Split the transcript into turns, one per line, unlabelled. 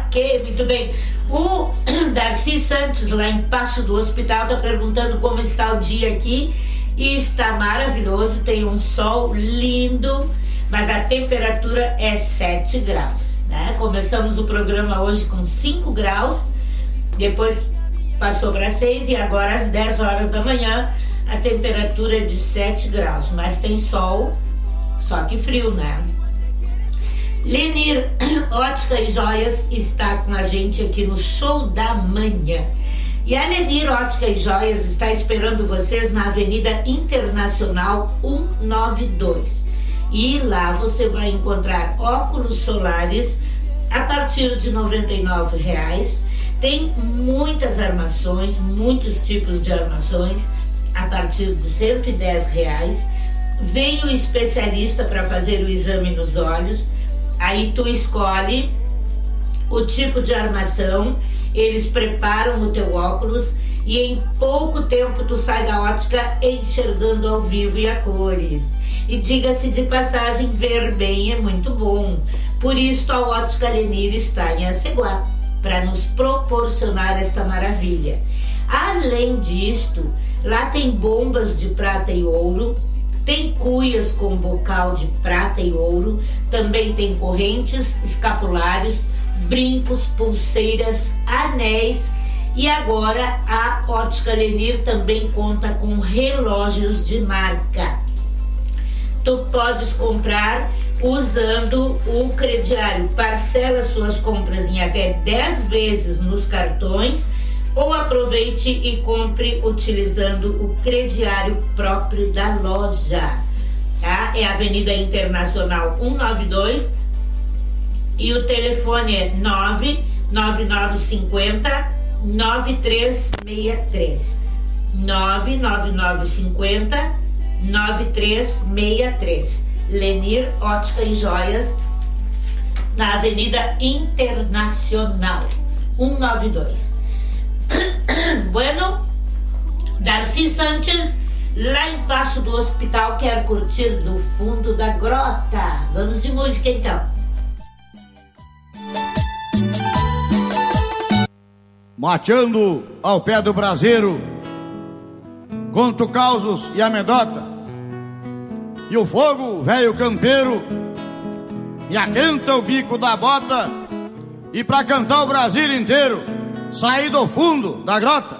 Ok, muito bem. O Darcy Santos, lá em Passo do Hospital, está perguntando como está o dia aqui. E está maravilhoso, tem um sol lindo, mas a temperatura é 7 graus, né? Começamos o programa hoje com 5 graus, depois passou para 6 e agora às 10 horas da manhã a temperatura é de 7 graus, mas tem sol, só que frio, né? Lenir Ótica e Joias está com a gente aqui no Show da Manhã. E a Lenir Ótica e Joias está esperando vocês na Avenida Internacional 192. E lá você vai encontrar óculos solares a partir de R$ 99,00. Tem muitas armações, muitos tipos de armações a partir de R$ 110,00. Vem o especialista para fazer o exame nos olhos. Aí tu escolhe o tipo de armação, eles preparam o teu óculos e em pouco tempo tu sai da ótica enxergando ao vivo e a cores. E diga-se de passagem, ver bem é muito bom. Por isso a Ótica Lenir está em Aceguá, para nos proporcionar esta maravilha. Além disto, lá tem bombas de prata e ouro, tem cuias com bocal de prata e ouro, também tem correntes, escapulários, brincos, pulseiras, anéis, e agora a Ótica Lenir também conta com relógios de marca. Tu podes comprar usando o crediário, parcela suas compras em até 10 vezes nos cartões ou aproveite e compre utilizando o crediário próprio da loja. Tá? É a Avenida Internacional 192 e o telefone é 99950 9363. 99950 9363. Lenir Ótica e Joias, na Avenida Internacional 192. Bueno, Darcy Santos, lá em Passo do Hospital, quer curtir do fundo da grota. Vamos de música então.
Mateando ao pé do braseiro, conto causos e amedota, e o fogo, velho campeiro, me aquenta o bico da bota, e pra cantar o Brasil inteiro, saí do fundo da grota.